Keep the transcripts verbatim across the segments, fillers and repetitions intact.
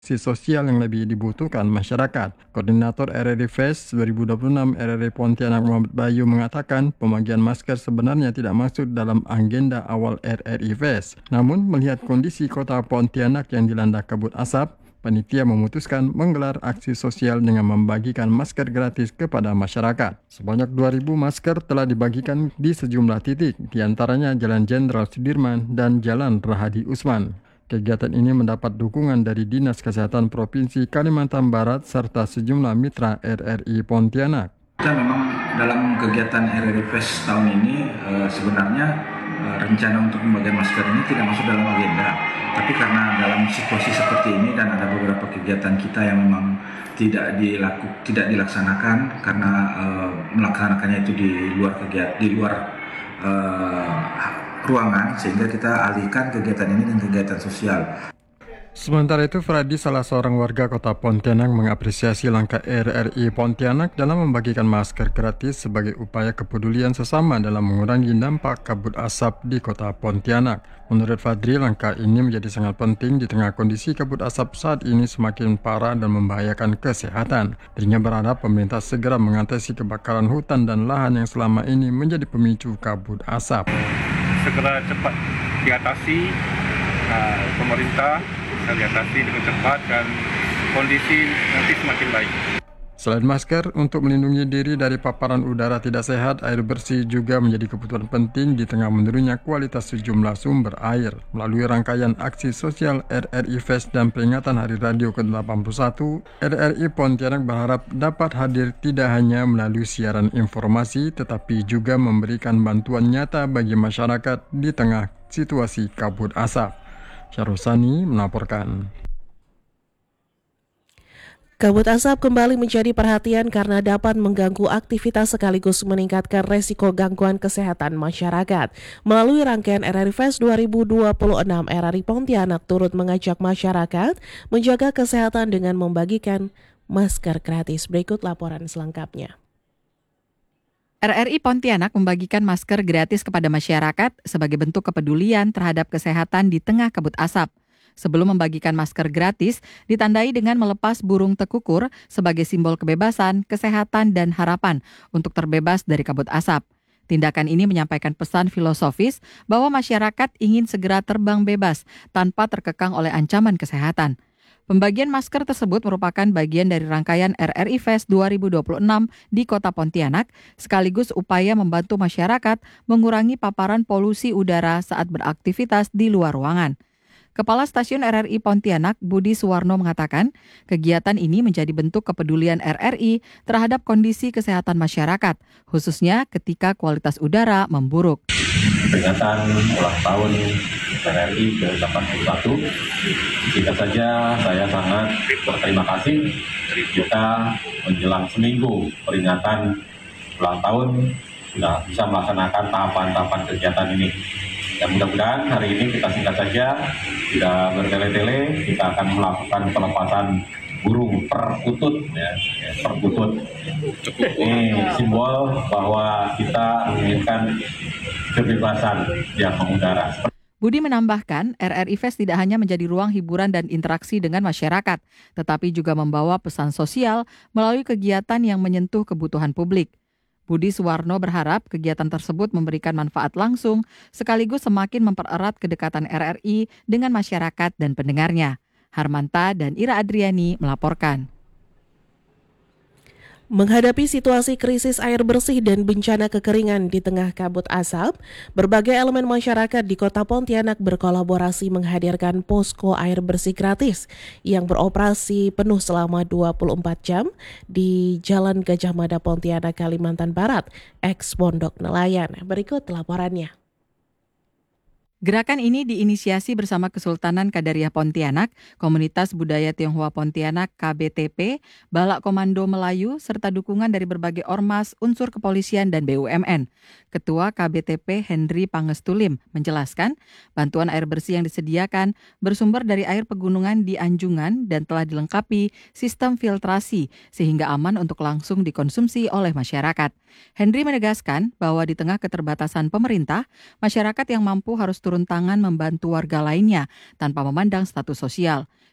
aksi sosial yang lebih dibutuhkan masyarakat. Koordinator R R I Fest dua ribu dua puluh enam R R I Pontianak Muhammad Bayu mengatakan pembagian masker sebenarnya tidak masuk dalam agenda awal R R I Fest. Namun melihat kondisi kota Pontianak yang dilanda kabut asap, panitia memutuskan menggelar aksi sosial dengan membagikan masker gratis kepada masyarakat. Sebanyak dua ribu masker telah dibagikan di sejumlah titik, diantaranya Jalan Jenderal Sudirman dan Jalan Rahadi Usman. Kegiatan ini mendapat dukungan dari Dinas Kesehatan Provinsi Kalimantan Barat serta sejumlah mitra R R I Pontianak. Kita memang dalam kegiatan R R I Fest tahun ini e, sebenarnya e, rencana untuk pembagian masker ini tidak masuk dalam agenda. Tapi karena dalam situasi seperti ini dan ada beberapa kegiatan kita yang memang tidak dilaku, tidak dilaksanakan karena e, melaksanakannya itu di luar kegiatan, di luar e, ruangan, sehingga kita alihkan kegiatan ini dengan kegiatan sosial. Sementara itu, Fradi, salah seorang warga kota Pontianak, mengapresiasi langkah R R I Pontianak dalam membagikan masker gratis sebagai upaya kepedulian sesama dalam mengurangi dampak kabut asap di kota Pontianak. Menurut Fadri, langkah ini menjadi sangat penting di tengah kondisi kabut asap saat ini semakin parah dan membahayakan kesehatan. Dirinya berharap pemerintah segera mengatasi kebakaran hutan dan lahan yang selama ini menjadi pemicu kabut asap. Segera cepat diatasi, nah, pemerintah bisa diatasi dengan cepat dan kondisi nanti semakin baik. Selain masker, untuk melindungi diri dari paparan udara tidak sehat, air bersih juga menjadi kebutuhan penting di tengah menurunnya kualitas sejumlah sumber air. Melalui rangkaian aksi sosial R R I Fest dan peringatan Hari Radio ke delapan puluh satu, R R I Pontianak berharap dapat hadir tidak hanya melalui siaran informasi, tetapi juga memberikan bantuan nyata bagi masyarakat di tengah situasi kabut asap. Syarusani melaporkan. Kabut asap kembali menjadi perhatian karena dapat mengganggu aktivitas sekaligus meningkatkan resiko gangguan kesehatan masyarakat. Melalui rangkaian R R I Fest dua ribu dua puluh enam, R R I Pontianak turut mengajak masyarakat menjaga kesehatan dengan membagikan masker gratis. Berikut laporan selengkapnya. R R I Pontianak membagikan masker gratis kepada masyarakat sebagai bentuk kepedulian terhadap kesehatan di tengah kabut asap. Sebelum membagikan masker gratis, ditandai dengan melepas burung tekukur sebagai simbol kebebasan, kesehatan, dan harapan untuk terbebas dari kabut asap. Tindakan ini menyampaikan pesan filosofis bahwa masyarakat ingin segera terbang bebas tanpa terkekang oleh ancaman kesehatan. Pembagian masker tersebut merupakan bagian dari rangkaian R R I Fest dua ribu dua puluh enam di Kota Pontianak, sekaligus upaya membantu masyarakat mengurangi paparan polusi udara saat beraktivitas di luar ruangan. Kepala Stasiun R R I Pontianak, Budi Suwarno, mengatakan kegiatan ini menjadi bentuk kepedulian R R I terhadap kondisi kesehatan masyarakat, khususnya ketika kualitas udara memburuk. Peringatan ulang tahun R R I ke delapan puluh satu, kita saja saya sangat berterima kasih kita menjelang seminggu peringatan ulang tahun sudah bisa melaksanakan tahapan-tahapan kegiatan ini. Dan mudah-mudahan hari ini kita singkat saja, tidak bertele-tele, kita akan melakukan pelepasan burung perkutut, ya, perkutut. Ini simbol bahwa kita menginginkan kebebasan yang mengudara. Budi menambahkan, R R I Fest tidak hanya menjadi ruang hiburan dan interaksi dengan masyarakat, tetapi juga membawa pesan sosial melalui kegiatan yang menyentuh kebutuhan publik. Budi Suwarno berharap kegiatan tersebut memberikan manfaat langsung sekaligus semakin mempererat kedekatan R R I dengan masyarakat dan pendengarnya. Harmanta dan Ira Adriani melaporkan. Menghadapi situasi krisis air bersih dan bencana kekeringan di tengah kabut asap, berbagai elemen masyarakat di Kota Pontianak berkolaborasi menghadirkan posko air bersih gratis yang beroperasi penuh selama dua puluh empat jam di Jalan Gajah Mada Pontianak, Kalimantan Barat, ex Pondok Nelayan. Berikut laporannya. Gerakan ini diinisiasi bersama Kesultanan Qadariyah Pontianak, Komunitas Budaya Tionghoa Pontianak K B T P, Balak Komando Melayu, serta dukungan dari berbagai ormas, unsur kepolisian, dan B U M N. Ketua K B T P Henry Pangestulim menjelaskan, bantuan air bersih yang disediakan bersumber dari air pegunungan di Anjungan dan telah dilengkapi sistem filtrasi sehingga aman untuk langsung dikonsumsi oleh masyarakat. Henry menegaskan bahwa di tengah keterbatasan pemerintah, masyarakat yang mampu harus turun tangan membantu warga lainnya tanpa memandang status sosial.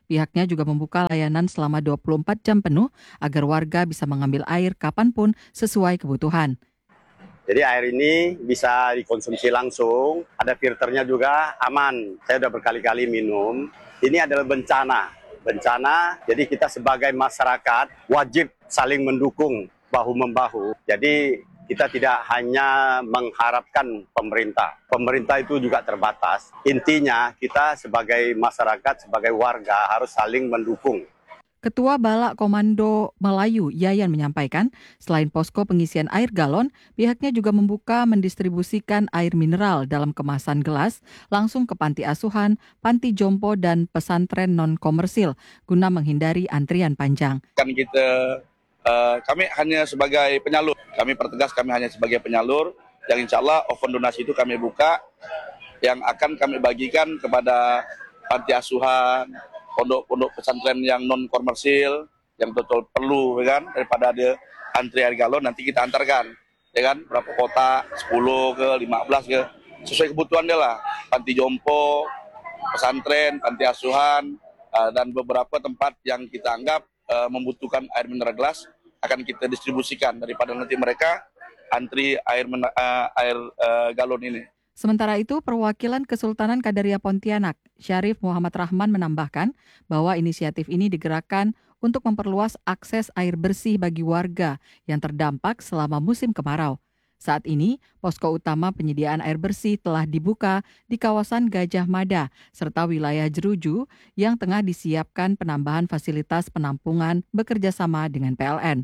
Pihaknya juga membuka layanan selama dua puluh empat jam penuh agar warga bisa mengambil air kapanpun sesuai kebutuhan. Jadi air ini bisa dikonsumsi langsung, ada filternya juga aman. Saya sudah berkali-kali minum. Ini adalah bencana. Bencana, jadi kita sebagai masyarakat wajib saling mendukung bahu-membahu. Jadi kita tidak hanya mengharapkan pemerintah. Pemerintah itu juga terbatas. Intinya kita sebagai masyarakat, sebagai warga harus saling mendukung. Ketua Balak Komando Melayu Yayan menyampaikan, selain posko pengisian air galon, pihaknya juga membuka mendistribusikan air mineral dalam kemasan gelas langsung ke panti asuhan, panti jompo, dan pesantren non-komersil guna menghindari antrian panjang. Kan kita, uh, kami hanya sebagai penyalur, kami pertegas kami hanya sebagai penyalur, yang insya Allah oven donasi itu kami buka, yang akan kami bagikan kepada panti asuhan, pondok-pondok pesantren yang non komersil yang betul perlu, ya kan, daripada ada antri air galon nanti kita antarkan, ya kan, berapa kotak, sepuluh ke lima belas ke sesuai kebutuhan dia lah. Panti jompo, pesantren, panti asuhan, uh, dan beberapa tempat yang kita anggap uh, membutuhkan air mineral gelas akan kita distribusikan daripada nanti mereka antri air uh, air uh, galon ini. Sementara itu, perwakilan Kesultanan Qadariyah Pontianak, Syarif Muhammad Rahman menambahkan bahwa inisiatif ini digerakkan untuk memperluas akses air bersih bagi warga yang terdampak selama musim kemarau. Saat ini, posko utama penyediaan air bersih telah dibuka di kawasan Gajah Mada serta wilayah Jeruju yang tengah disiapkan penambahan fasilitas penampungan bekerjasama dengan P L N.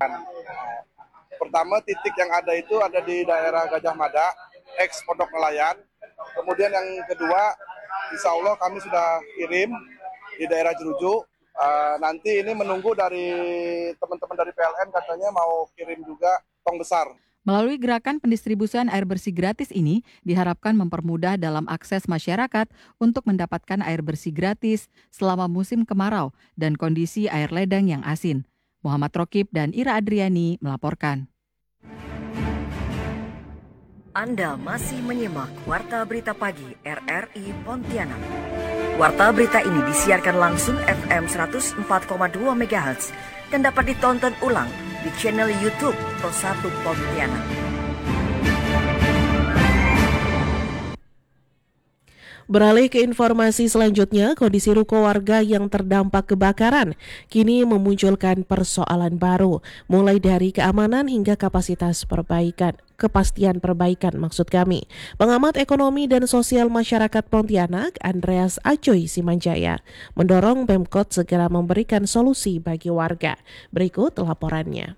Pertama, titik yang ada itu ada di daerah Gajah Mada, ex Pondok Nelayan. Kemudian yang kedua, insya Allah kami sudah kirim di daerah Jeruju. Uh, nanti ini menunggu dari teman-teman dari P L N, katanya mau kirim juga tong besar. Melalui gerakan pendistribusian air bersih gratis ini, diharapkan mempermudah dalam akses masyarakat untuk mendapatkan air bersih gratis selama musim kemarau dan kondisi air ledeng yang asin. Muhammad Rokib dan Ira Adriani melaporkan. Anda masih menyimak Warta Berita Pagi R R I Pontianak. Warta berita ini disiarkan langsung F M seratus empat koma dua megahertz dan dapat ditonton ulang di channel YouTube Pro satu Pontianak. Beralih ke informasi selanjutnya, kondisi ruko warga yang terdampak kebakaran kini memunculkan persoalan baru, mulai dari keamanan hingga kapasitas perbaikan, kepastian perbaikan maksud kami. Pengamat ekonomi dan sosial masyarakat Pontianak, Andreas Acoy Simanjaya, mendorong Pemkot segera memberikan solusi bagi warga. Berikut laporannya.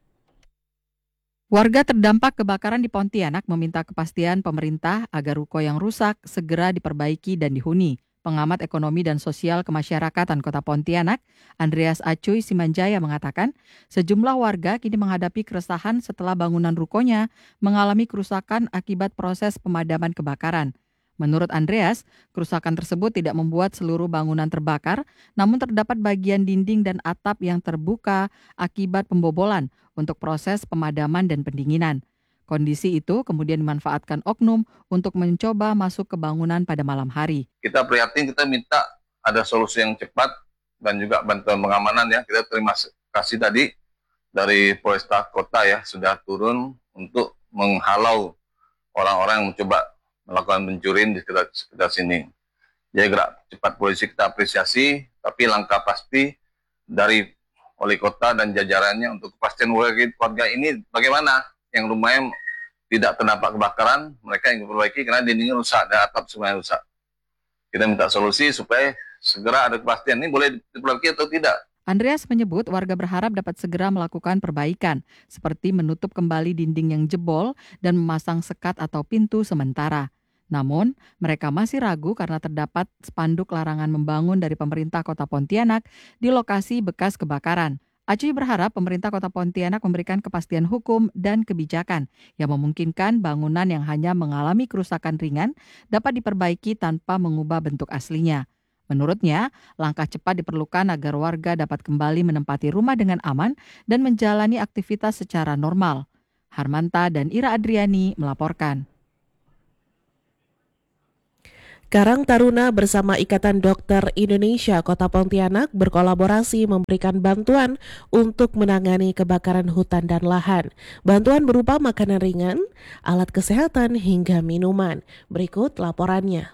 Warga terdampak kebakaran di Pontianak meminta kepastian pemerintah agar ruko yang rusak segera diperbaiki dan dihuni. Pengamat ekonomi dan sosial kemasyarakatan Kota Pontianak, Andreas Acoy Simanjaya mengatakan, sejumlah warga kini menghadapi keresahan setelah bangunan rukonya mengalami kerusakan akibat proses pemadaman kebakaran. Menurut Andreas, kerusakan tersebut tidak membuat seluruh bangunan terbakar, namun terdapat bagian dinding dan atap yang terbuka akibat pembobolan untuk proses pemadaman dan pendinginan. Kondisi itu kemudian dimanfaatkan oknum untuk mencoba masuk ke bangunan pada malam hari. Kita prihatin, kita minta ada solusi yang cepat dan juga bantuan pengamanan ya. Kita terima kasih tadi dari Polresta Kota ya, sudah turun untuk menghalau orang-orang yang mencoba melakukan pencurian di sekitar, sekitar sini. Jadi gerak cepat polisi kita apresiasi, tapi langkah pasti dari wali kota dan jajarannya untuk kepastian warga ini bagaimana yang rumahnya tidak terdampak kebakaran, mereka yang diperbaiki karena dindingnya rusak dan atap semuanya rusak. Kita minta solusi supaya segera ada kepastian ini boleh diperbaiki atau tidak. Andreas menyebut warga berharap dapat segera melakukan perbaikan, seperti menutup kembali dinding yang jebol dan memasang sekat atau pintu sementara. Namun, mereka masih ragu karena terdapat spanduk larangan membangun dari pemerintah Kota Pontianak di lokasi bekas kebakaran. Acoy berharap pemerintah Kota Pontianak memberikan kepastian hukum dan kebijakan yang memungkinkan bangunan yang hanya mengalami kerusakan ringan dapat diperbaiki tanpa mengubah bentuk aslinya. Menurutnya, langkah cepat diperlukan agar warga dapat kembali menempati rumah dengan aman dan menjalani aktivitas secara normal. Harmanta dan Ira Adriani melaporkan. Karang Taruna bersama Ikatan Dokter Indonesia Kota Pontianak berkolaborasi memberikan bantuan untuk menangani kebakaran hutan dan lahan. Bantuan berupa makanan ringan, alat kesehatan, hingga minuman. Berikut laporannya.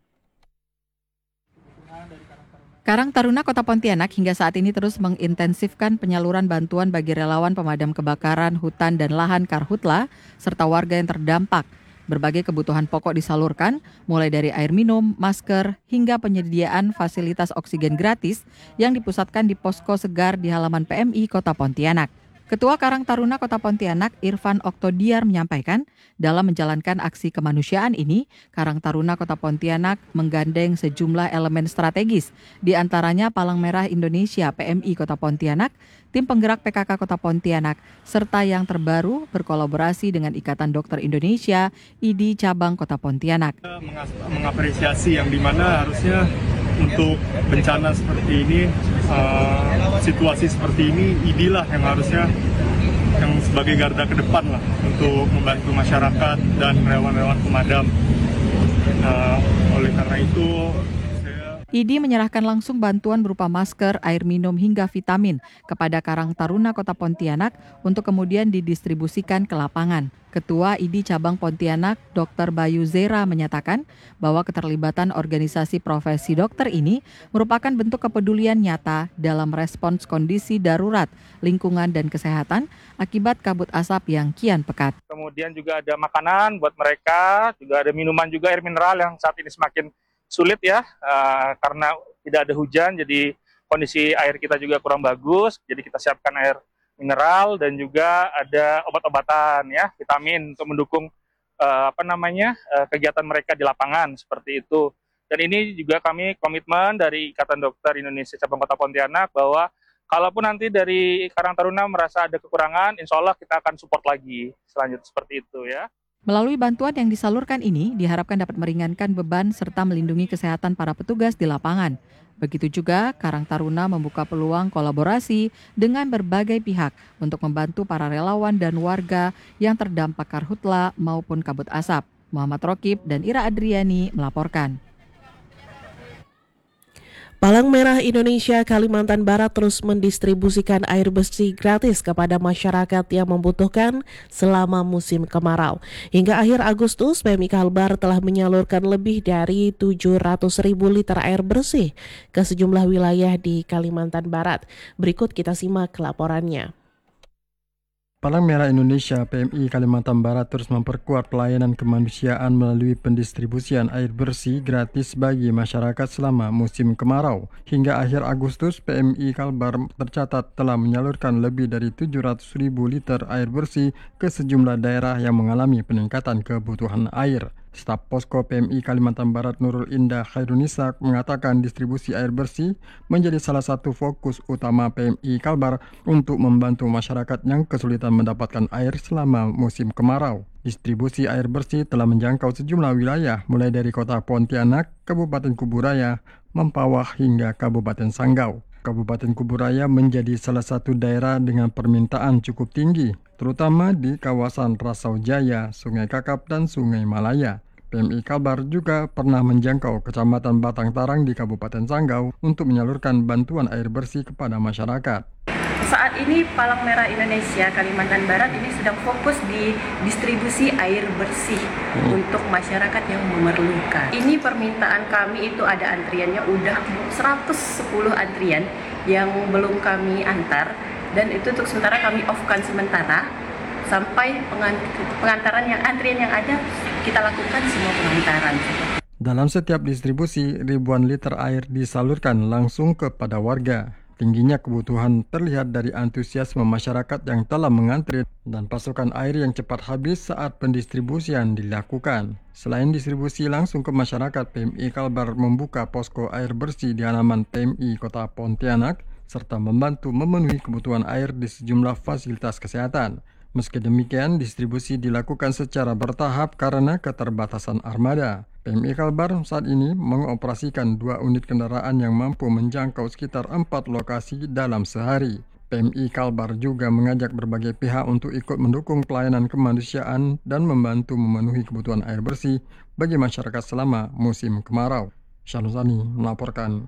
Karang Taruna Kota Pontianak hingga saat ini terus mengintensifkan penyaluran bantuan bagi relawan pemadam kebakaran hutan dan lahan Karhutla serta warga yang terdampak. Berbagai kebutuhan pokok disalurkan, mulai dari air minum, masker, hingga penyediaan fasilitas oksigen gratis yang dipusatkan di posko segar di halaman P M I Kota Pontianak. Ketua Karang Taruna Kota Pontianak, Irfan Oktodiar, menyampaikan, dalam menjalankan aksi kemanusiaan ini, Karang Taruna Kota Pontianak menggandeng sejumlah elemen strategis, di antaranya Palang Merah Indonesia P M I Kota Pontianak, tim penggerak P K K Kota Pontianak, serta yang terbaru berkolaborasi dengan Ikatan Dokter Indonesia, I D I Cabang Kota Pontianak. Mengapresiasi yang dimana harusnya untuk bencana seperti ini, uh, situasi seperti ini, I D I lah yang harusnya yang sebagai garda ke depan lah untuk membantu masyarakat dan relawan-relawan pemadam. Uh, oleh karena itu, I D I menyerahkan langsung bantuan berupa masker, air minum, hingga vitamin kepada Karang Taruna Kota Pontianak untuk kemudian didistribusikan ke lapangan. Ketua I D I Cabang Pontianak, Dokter Bayu Zera, menyatakan bahwa keterlibatan organisasi profesi dokter ini merupakan bentuk kepedulian nyata dalam respons kondisi darurat, lingkungan, dan kesehatan akibat kabut asap yang kian pekat. Kemudian juga ada makanan buat mereka, juga ada minuman juga, air mineral yang saat ini semakin sulit ya, uh, karena tidak ada hujan, jadi kondisi air kita juga kurang bagus, jadi kita siapkan air mineral dan juga ada obat-obatan ya, vitamin untuk mendukung uh, apa namanya uh, kegiatan mereka di lapangan seperti itu. Dan ini juga kami komitmen dari Ikatan Dokter Indonesia Cabang Kota Pontianak bahwa kalaupun nanti dari Karang Taruna merasa ada kekurangan, insya Allah kita akan support lagi selanjutnya seperti itu ya. Melalui bantuan yang disalurkan ini, diharapkan dapat meringankan beban serta melindungi kesehatan para petugas di lapangan. Begitu juga, Karang Taruna membuka peluang kolaborasi dengan berbagai pihak untuk membantu para relawan dan warga yang terdampak karhutla maupun kabut asap. Muhammad Rokib dan Ira Adriani melaporkan. Palang Merah Indonesia Kalimantan Barat terus mendistribusikan air bersih gratis kepada masyarakat yang membutuhkan selama musim kemarau. Hingga akhir Agustus, P M I Kalbar telah menyalurkan lebih dari tujuh ratus ribu liter air bersih ke sejumlah wilayah di Kalimantan Barat. Berikut kita simak laporannya. Palang Merah Indonesia P M I Kalimantan Barat terus memperkuat pelayanan kemanusiaan melalui pendistribusian air bersih gratis bagi masyarakat selama musim kemarau. Hingga akhir Agustus, P M I Kalbar tercatat telah menyalurkan lebih dari tujuh ratus ribu liter air bersih ke sejumlah daerah yang mengalami peningkatan kebutuhan air. Staf Posko P M I Kalimantan Barat Nurul Indah Khairunisa mengatakan distribusi air bersih menjadi salah satu fokus utama P M I Kalbar untuk membantu masyarakat yang kesulitan mendapatkan air selama musim kemarau. Distribusi air bersih telah menjangkau sejumlah wilayah mulai dari Kota Pontianak, Kabupaten Kuburaya, Mempawah hingga Kabupaten Sanggau. Kabupaten Kuburaya menjadi salah satu daerah dengan permintaan cukup tinggi, terutama di kawasan Rasau Jaya, Sungai Kakap, dan Sungai Malaya. P M I Kalbar juga pernah menjangkau Kecamatan Batang Tarang di Kabupaten Sanggau untuk menyalurkan bantuan air bersih kepada masyarakat. Saat ini Palang Merah Indonesia Kalimantan Barat ini sedang fokus di distribusi air bersih hmm. untuk masyarakat yang memerlukan. Ini permintaan kami itu ada antriannya, udah seratus sepuluh antrian yang belum kami antar, dan itu untuk sementara kami off-kan sementara sampai pengantaran yang antrian yang ada kita lakukan semua pengantaran. Dalam setiap distribusi, ribuan liter air disalurkan langsung kepada warga. Tingginya kebutuhan terlihat dari antusiasme masyarakat yang telah mengantri dan pasokan air yang cepat habis saat pendistribusian dilakukan. Selain distribusi langsung ke masyarakat, P M I Kalbar membuka posko air bersih di halaman P M I Kota Pontianak serta membantu memenuhi kebutuhan air di sejumlah fasilitas kesehatan. Meski demikian, distribusi dilakukan secara bertahap karena keterbatasan armada. P M I Kalbar saat ini mengoperasikan dua unit kendaraan yang mampu menjangkau sekitar empat lokasi dalam sehari. P P M I Kalbar juga mengajak berbagai pihak untuk ikut mendukung pelayanan kemanusiaan dan membantu memenuhi kebutuhan air bersih bagi masyarakat selama musim kemarau. Syahruzani melaporkan.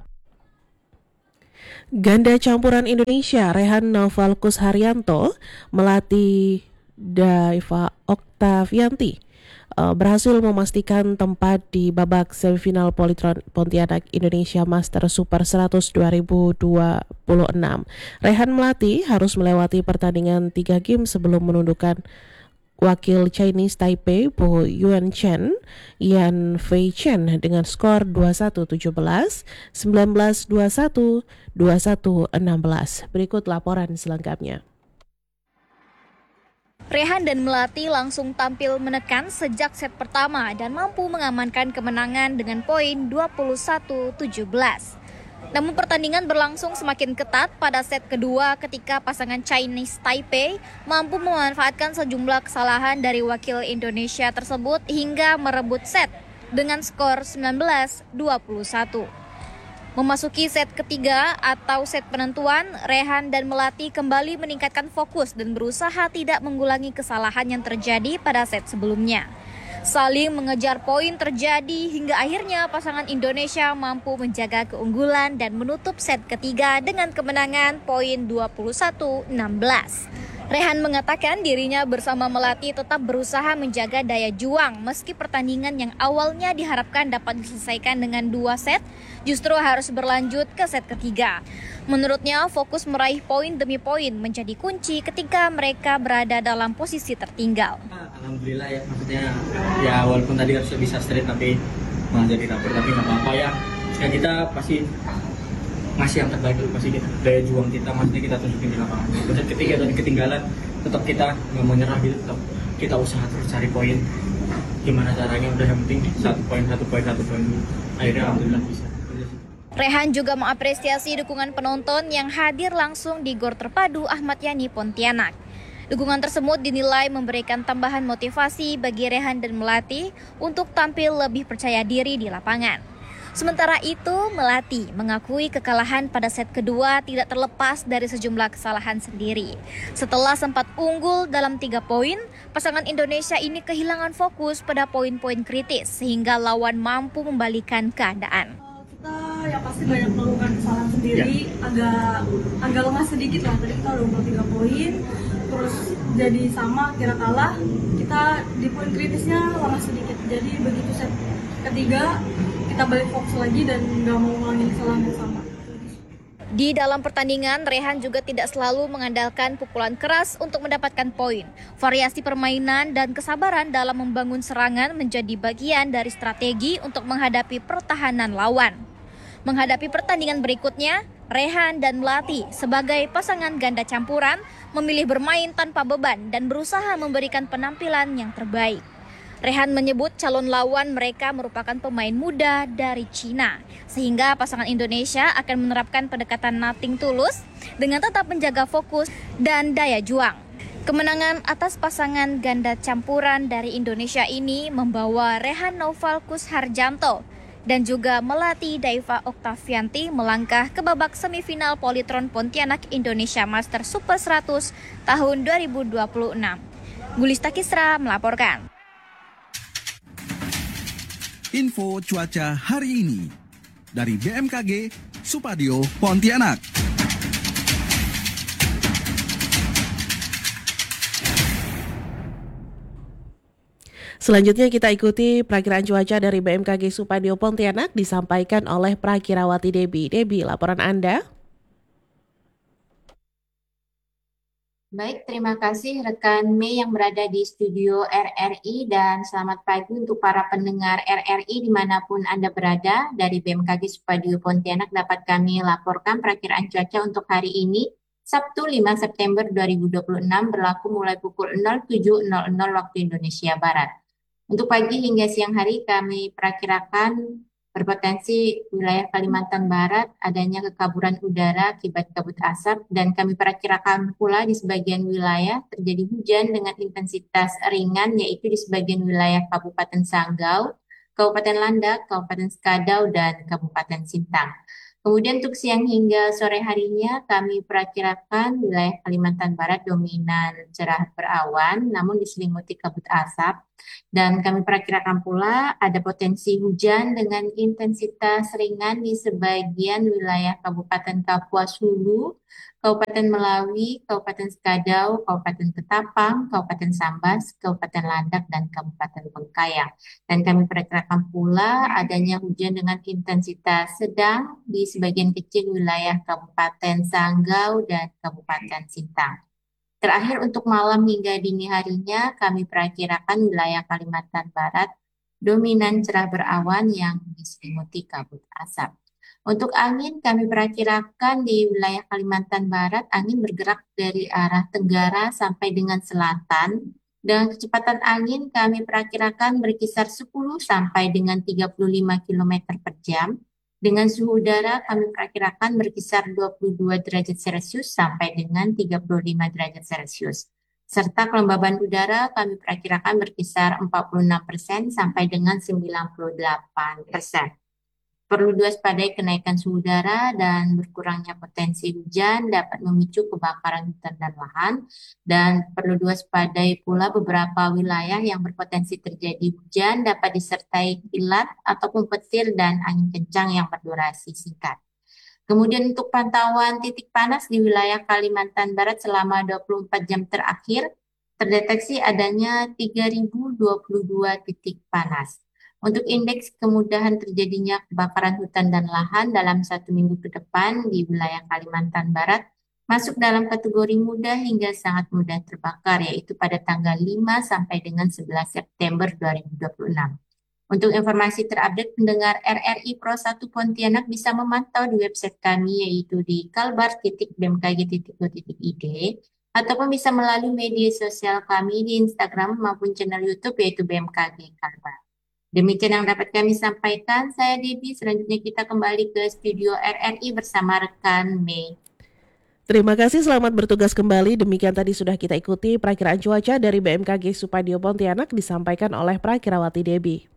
Ganda campuran Indonesia Rehan Novalkus Haryanto melatih Daiva Oktavianti berhasil memastikan tempat di babak semifinal Polytron Pontianak Indonesia Master Super seratus dua ribu dua puluh enam. Rehan Melati harus melewati pertandingan tiga game sebelum menundukkan wakil Chinese Taipei Po Yuan Chen Yan Fei Chen dengan skor dua puluh satu tujuh belas, sembilan belas dua puluh satu, dua puluh satu enam belas. Berikut laporan selengkapnya. Rehan dan Melati langsung tampil menekan sejak set pertama dan mampu mengamankan kemenangan dengan poin dua puluh satu tujuh belas. Namun pertandingan berlangsung semakin ketat pada set kedua ketika pasangan Chinese Taipei mampu memanfaatkan sejumlah kesalahan dari wakil Indonesia tersebut hingga merebut set dengan skor sembilan belas dua puluh satu. Memasuki set ketiga atau set penentuan, Rehan dan Melati kembali meningkatkan fokus dan berusaha tidak mengulangi kesalahan yang terjadi pada set sebelumnya. Saling mengejar poin terjadi hingga akhirnya pasangan Indonesia mampu menjaga keunggulan dan menutup set ketiga dengan kemenangan poin dua puluh satu enam belas. Rehan mengatakan dirinya bersama Melati tetap berusaha menjaga daya juang meski pertandingan yang awalnya diharapkan dapat diselesaikan dengan dua set justru harus berlanjut ke set ketiga. Menurutnya fokus meraih poin demi poin menjadi kunci ketika mereka berada dalam posisi tertinggal. Alhamdulillah ya, maksudnya ya walaupun tadi harus bisa straight tapi malah jadi dapur, tapi nggak apa-apa ya. Ya kita pasti ngasih yang terbaik dulu, pasti kita daya juang kita maksudnya kita tunjukin di lapangan. Betul ketika dari ketinggalan tetap kita nggak mau nyerah gitu, tetap kita usaha terus cari poin. Gimana caranya, udah yang penting satu poin satu poin satu poin. Akhirnya alhamdulillah bisa. Rehan juga mengapresiasi dukungan penonton yang hadir langsung di Gor Terpadu Ahmad Yani Pontianak. Dukungan tersebut dinilai memberikan tambahan motivasi bagi Rehan dan Melati untuk tampil lebih percaya diri di lapangan. Sementara itu, Melati mengakui kekalahan pada set kedua tidak terlepas dari sejumlah kesalahan sendiri. Setelah sempat unggul dalam tiga poin, pasangan Indonesia ini kehilangan fokus pada poin-poin kritis sehingga lawan mampu membalikan keadaan. Kita ya pasti banyak melakukan kesalahan sendiri, ya. agak agak lemah sedikit lah. Tadi kita udah unggul tiga poin, terus jadi sama kira kalah. Kita di poin kritisnya lemah sedikit. Jadi begitu set ketiga kita balik fokus lagi dan nggak mau ngulangin kesalahan yang sama. Di dalam pertandingan, Rehan juga tidak selalu mengandalkan pukulan keras untuk mendapatkan poin. Variasi permainan dan kesabaran dalam membangun serangan menjadi bagian dari strategi untuk menghadapi pertahanan lawan. Menghadapi pertandingan berikutnya, Rehan dan Melati sebagai pasangan ganda campuran memilih bermain tanpa beban dan berusaha memberikan penampilan yang terbaik. Rehan menyebut calon lawan mereka merupakan pemain muda dari Cina, sehingga pasangan Indonesia akan menerapkan pendekatan nothing tulus dengan tetap menjaga fokus dan daya juang. Kemenangan atas pasangan ganda campuran dari Indonesia ini membawa Rehan Novalkus Harjanto dan juga Melati Daiva Oktavianti melangkah ke babak semifinal Polytron Pontianak Indonesia Master Super seratus tahun dua ribu dua puluh enam. Gulista Kisra melaporkan. Info cuaca hari ini dari B M K G Supadio Pontianak. Selanjutnya kita ikuti perakiraan cuaca dari B M K G Supadio Pontianak disampaikan oleh Prakirawati Debi. Debi, laporan Anda. Baik, terima kasih rekan Mei yang berada di studio R R I dan selamat pagi untuk para pendengar R R I dimanapun Anda berada. Dari B M K G Supadio Pontianak dapat kami laporkan perakiraan cuaca untuk hari ini, Sabtu lima September dua ribu dua puluh enam berlaku mulai pukul nol tujuh nol nol waktu Indonesia Barat. Untuk pagi hingga siang hari kami perakirakan berpotensi wilayah Kalimantan Barat adanya kekaburan udara akibat kabut asap dan kami perakirakan pula di sebagian wilayah terjadi hujan dengan intensitas ringan yaitu di sebagian wilayah Kabupaten Sanggau, Kabupaten Landak, Kabupaten Skadau, dan Kabupaten Sintang. Kemudian untuk siang hingga sore harinya kami perakirakan wilayah Kalimantan Barat dominan cerah berawan namun diselimuti kabut asap, dan kami perakirakan pula ada potensi hujan dengan intensitas ringan di sebagian wilayah Kabupaten Kapuas Hulu, Kabupaten Melawi, Kabupaten Sekadau, Kabupaten Ketapang, Kabupaten Sambas, Kabupaten Landak, dan Kabupaten Bengkayang. Dan kami perkirakan pula adanya hujan dengan intensitas sedang di sebagian kecil wilayah Kabupaten Sanggau dan Kabupaten Sintang. Terakhir untuk malam hingga dini harinya kami perakirakan wilayah Kalimantan Barat dominan cerah berawan yang diselimuti kabut asap. Untuk angin kami perakirakan di wilayah Kalimantan Barat angin bergerak dari arah tenggara sampai dengan selatan. Dengan kecepatan angin kami perakirakan berkisar sepuluh sampai dengan tiga puluh lima kilometer per jam. Dengan suhu udara kami perakirakan berkisar dua puluh dua derajat Celcius sampai dengan tiga puluh lima derajat Celcius. Serta kelembaban udara kami perakirakan berkisar empat puluh enam persen sampai dengan sembilan puluh delapan persen. Perlu diwaspadai kenaikan suhu udara dan berkurangnya potensi hujan dapat memicu kebakaran hutan dan lahan, dan perlu diwaspadai pula beberapa wilayah yang berpotensi terjadi hujan dapat disertai kilat ataupun petir dan angin kencang yang berdurasi singkat. Kemudian untuk pantauan titik panas di wilayah Kalimantan Barat selama dua puluh empat jam terakhir terdeteksi adanya tiga ribu dua puluh dua titik panas. Untuk indeks kemudahan terjadinya kebakaran hutan dan lahan dalam satu minggu ke depan di wilayah Kalimantan Barat masuk dalam kategori mudah hingga sangat mudah terbakar, yaitu pada tanggal lima sampai dengan sebelas September dua ribu dua puluh enam. Untuk informasi terupdate, pendengar R R I Pro satu Pontianak bisa memantau di website kami yaitu di kalbar titik b m k g titik go titik i d ataupun bisa melalui media sosial kami di Instagram maupun channel YouTube yaitu B M K G Kalbar. Demikian yang dapat kami sampaikan. Saya Debbie. Selanjutnya kita kembali ke studio R R I bersama rekan Mei. Terima kasih, selamat bertugas kembali. Demikian tadi sudah kita ikuti perakiraan cuaca dari B M K G Supadio Pontianak disampaikan oleh Prakirawati Debbie.